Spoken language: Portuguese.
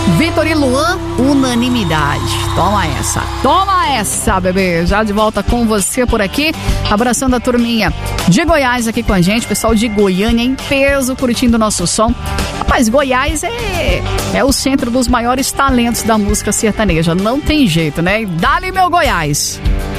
Vitor e Luan, unanimidade. Toma essa, bebê. Já de volta com você por aqui, abraçando a turminha de Goiás aqui com a gente, pessoal de Goiânia em peso, curtindo o nosso som. Rapaz, Goiás é o centro dos maiores talentos da música sertaneja, não tem jeito, né? Dá-lhe meu Goiás.